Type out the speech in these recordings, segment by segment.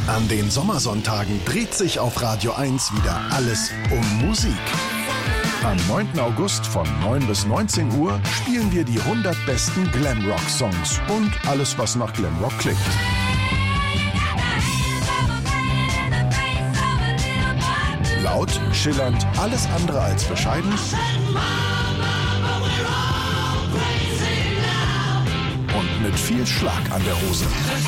An den Sommersonntagen dreht sich auf Radio 1 wieder alles um Musik. Am 9. August von 9 bis 19 Uhr spielen wir die 100 besten Glamrock-Songs und alles, was nach Glamrock klingt. Laut, schillernd, alles andere als bescheiden. Und mit viel Schlag an der Hose.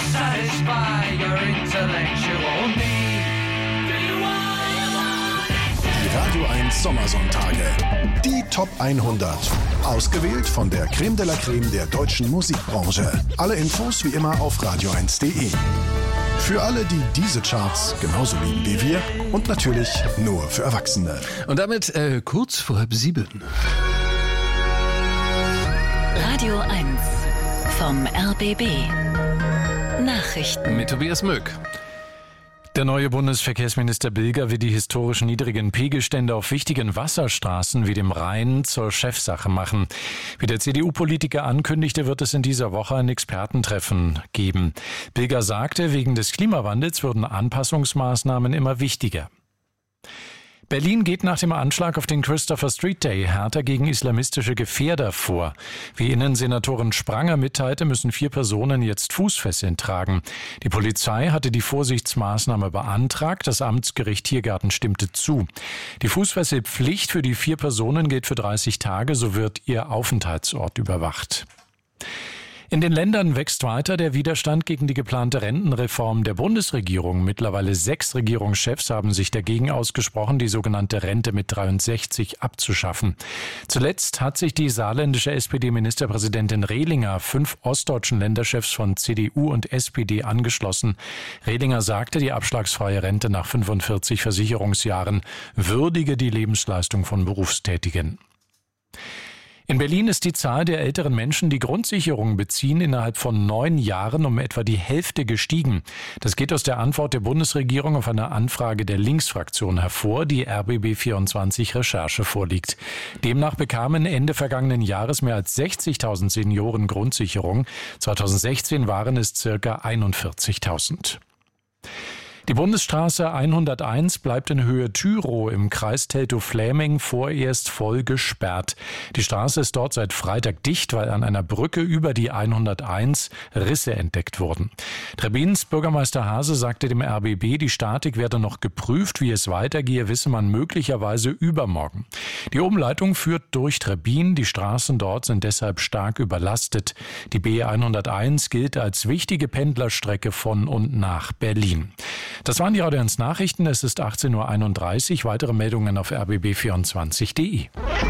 Die Radio 1 Sommersonntage. Die Top 100. Ausgewählt von der Creme de la Creme der deutschen Musikbranche. Alle Infos wie immer auf radio1.de. Für alle, die diese Charts genauso lieben wie wir und natürlich nur für Erwachsene. Und damit kurz vor 7. Radio 1 vom RBB. Nachrichten mit Tobias Möck. Der neue Bundesverkehrsminister Bilger will die historisch niedrigen Pegelstände auf wichtigen Wasserstraßen wie dem Rhein zur Chefsache machen. Wie der CDU-Politiker ankündigte, wird es in dieser Woche ein Expertentreffen geben. Bilger sagte, wegen des Klimawandels würden Anpassungsmaßnahmen immer wichtiger. Berlin geht nach dem Anschlag auf den Christopher Street Day härter gegen islamistische Gefährder vor. Wie Innensenatorin Spranger mitteilte, müssen 4 Personen jetzt Fußfesseln tragen. Die Polizei hatte die Vorsichtsmaßnahme beantragt, das Amtsgericht Tiergarten stimmte zu. Die Fußfesselpflicht für die 4 Personen gilt für 30 Tage, so wird ihr Aufenthaltsort überwacht. In den Ländern wächst weiter der Widerstand gegen die geplante Rentenreform der Bundesregierung. Mittlerweile 6 Regierungschefs haben sich dagegen ausgesprochen, die sogenannte Rente mit 63 abzuschaffen. Zuletzt hat sich die saarländische SPD-Ministerpräsidentin Rehlinger 5 ostdeutschen Länderchefs von CDU und SPD angeschlossen. Rehlinger sagte, die abschlagsfreie Rente nach 45 Versicherungsjahren würdige die Lebensleistung von Berufstätigen. In Berlin ist die Zahl der älteren Menschen, die Grundsicherung beziehen, innerhalb von 9 Jahren um etwa die Hälfte gestiegen. Das geht aus der Antwort der Bundesregierung auf eine Anfrage der Linksfraktion hervor, die RBB24 Recherche vorliegt. Demnach bekamen Ende vergangenen Jahres mehr als 60.000 Senioren Grundsicherung. 2016 waren es ca. 41.000. Die Bundesstraße 101 bleibt in Höhe Tyrow im Kreis Teltow-Fläming vorerst voll gesperrt. Die Straße ist dort seit Freitag dicht, weil an einer Brücke über die 101 Risse entdeckt wurden. Trebins Bürgermeister Hase sagte dem RBB, die Statik werde noch geprüft, wie es weitergehe, wisse man möglicherweise übermorgen. Die Umleitung führt durch Trebin, die Straßen dort sind deshalb stark überlastet. Die B101 gilt als wichtige Pendlerstrecke von und nach Berlin. Das waren die Radio 1 Nachrichten. Es ist 18.31 Uhr. Weitere Meldungen auf rbb24.de.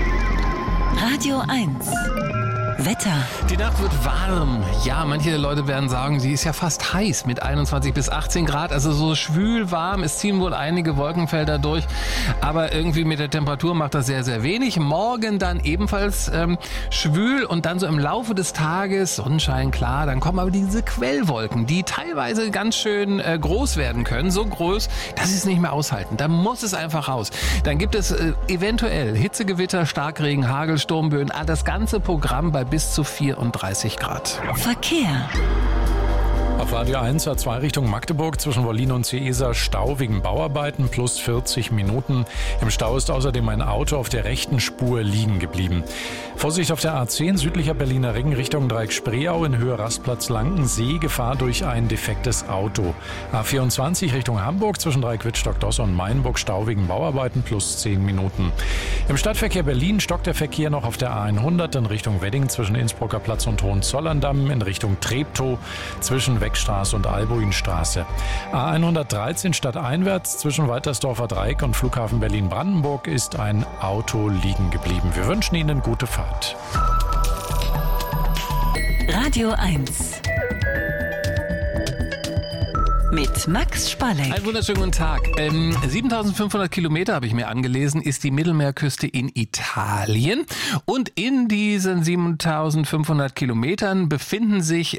Radio 1 Wetter. Die Nacht wird warm. Ja, manche Leute werden sagen, sie ist ja fast heiß mit 21 bis 18 Grad. Also so schwül warm. Es ziehen wohl einige Wolkenfelder durch. Aber irgendwie mit der Temperatur macht das sehr, sehr wenig. Morgen dann ebenfalls schwül und dann so im Laufe des Tages Sonnenschein, klar. Dann kommen aber diese Quellwolken, die teilweise ganz schön groß werden können. So groß, dass sie es nicht mehr aushalten. Da muss es einfach raus. Dann gibt es eventuell Hitzegewitter, Starkregen, Hagel, Sturmböen. Das ganze Programm bei bis zu 34 Grad. Verkehr. Auf Radio 1 A2 Richtung Magdeburg zwischen Wollin und Seesa Stau wegen Bauarbeiten plus 40 Minuten. Im Stau ist außerdem ein Auto auf der rechten Spur liegen geblieben. Vorsicht auf der A10 südlicher Berliner Ring Richtung Dreieck Spreeau in Höhe Rastplatz Lankensee. Gefahr durch ein defektes Auto. A24 Richtung Hamburg zwischen Dreieck Wittstock-Doss und Mainburg Stau wegen Bauarbeiten plus 10 Minuten. Im Stadtverkehr Berlin stockt der Verkehr noch auf der A100 in Richtung Wedding zwischen Innsbrucker Platz und Hohenzollern-Damm, in Richtung Treptow zwischen Weckstraße und Albuinstraße. A113 stadteinwärts zwischen Waltersdorfer Dreieck und Flughafen Berlin-Brandenburg ist ein Auto liegen geblieben. Wir wünschen Ihnen gute Fahrt. Radio 1 mit Max Spalleck. Einen wunderschönen guten Tag. 7.500 Kilometer, habe ich mir angelesen, ist die Mittelmeerküste in Italien. Und in diesen 7.500 Kilometern befinden sich